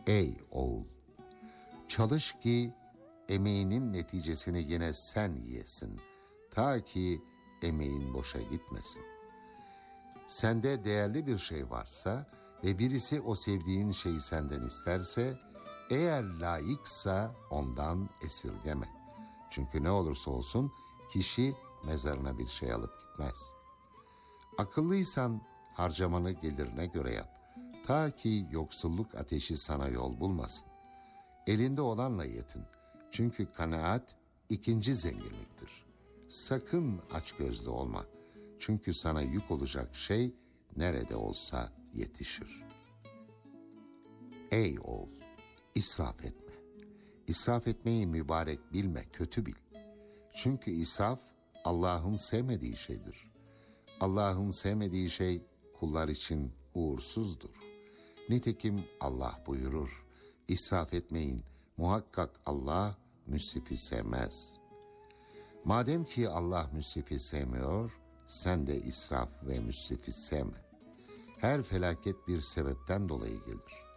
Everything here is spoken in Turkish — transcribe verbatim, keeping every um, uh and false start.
Ey oğul! Çalış ki emeğinin neticesini yine sen yiyesin. Ta ki emeğin boşa gitmesin. Sende değerli bir şey varsa ve birisi o sevdiğin şeyi senden isterse, eğer layıksa ondan esirgeme. Çünkü ne olursa olsun kişi mezarına bir şey alıp gitmez. Akıllıysan harcamanı gelirine göre yap. Ta ki yoksulluk ateşi sana yol bulmasın. Elinde olanla yetin. Çünkü kanaat ikinci zenginliktir. Sakın açgözlü olma. Çünkü sana yük olacak şey nerede olsa yetişir. Ey oğul! İsraf etme. İsraf etmeyi mübarek bilme, kötü bil. Çünkü israf Allah'ın sevmediği şeydir. Allah'ın sevmediği şey kullar için uğursuzdur. Nitekim Allah buyurur, İsraf etmeyin, muhakkak Allah müsrifi sevmez. Madem ki Allah müsrifi sevmiyor, sen de israf ve müsrifi sevme. Her felaket bir sebepten dolayı gelir.